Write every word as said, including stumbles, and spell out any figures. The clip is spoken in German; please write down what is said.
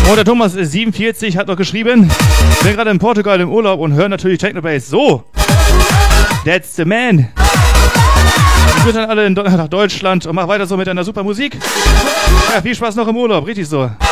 Und der Thomas siebenundvierzig hat noch geschrieben, ich bin gerade in Portugal im Urlaub und höre natürlich Technobass. So, that's the man. Ich bin dann alle in, nach Deutschland und mach weiter so mit einer super Musik. Ja, viel Spaß noch im Urlaub, richtig so.